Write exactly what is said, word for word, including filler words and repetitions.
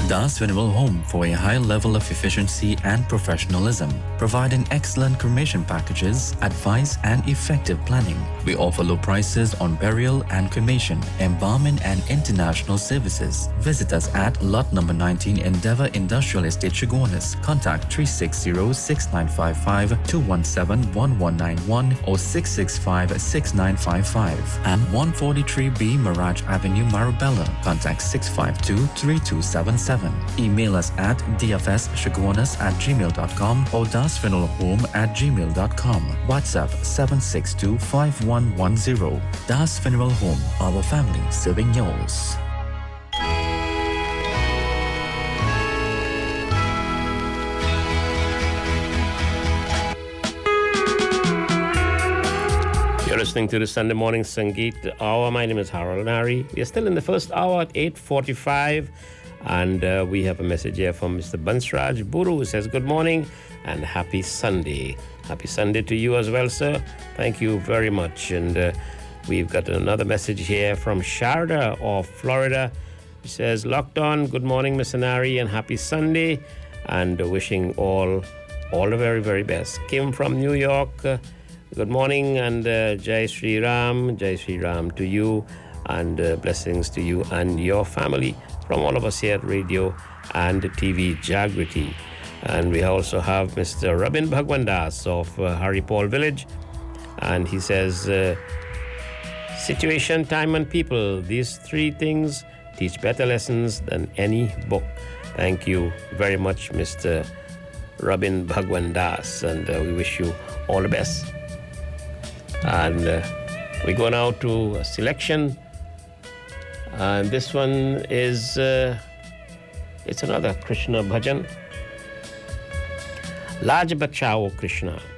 Das Funeral Home for a high level of efficiency and professionalism, providing excellent cremation packages, advice and effective planning. We offer low prices on burial and cremation, embalming and international services. Visit us at lot number nineteen Endeavour Industrial Estate, Chaguanas. Contact three six zero, six nine five five, two one seven, one one nine one or six six five, six nine five five. And one forty-three B Mirage Avenue, Marabella. Contact six five two, three two seven seven. Email us at d f s chaguanas at gmail dot com or dasfuneralhome at gmail dot com. WhatsApp seven six two, five one one zero. Das Funeral Home, our family serving yours. You're listening to the Sunday Morning Sangeet Hour. My name is Harold Nari. We are still in the first hour at eight forty-five. And uh, we have a message here from Mister Bansraj Buru, who says, good morning and happy Sunday. Happy Sunday to you as well, sir. Thank you very much. And uh, we've got another message here from Sharda of Florida. She says, locked on, good morning, Mister Nari, and happy Sunday. And uh, wishing all, all the very, very best. Kim from New York, uh, good morning, and uh, Jai Sri Ram, Jai Sri Ram to you, and uh, blessings to you and your family. From all of us here at Radio and T V Jagriti. And we also have Mister Robin Bhagwandas of uh, Haripal Village. And he says, uh, situation, time and people, these three things teach better lessons than any book. Thank you very much, Mister Robin Bhagwandas. And uh, we wish you all the best. And uh, we go now to a selection. And this one is, uh, it's another Krishna bhajan. Laj Bachao Krishna.